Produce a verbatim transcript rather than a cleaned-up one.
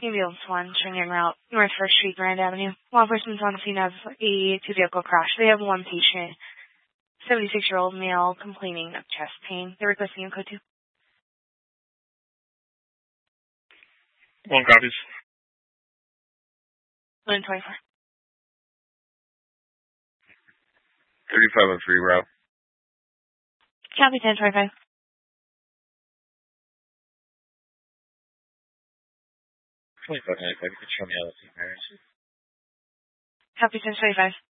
Ambulance one, showing en route, North First Street, Grand Avenue. Law enforcement's on scene of a two-vehicle crash. They have one patient, seventy-six-year-old male, complaining of chest pain. They're requesting a code two. One copies. one twenty-four. thirty-five oh three route. Copy ten twenty-five. twenty-five ninety-five, you can show me how that's embarrassing. Copy ten twenty-five.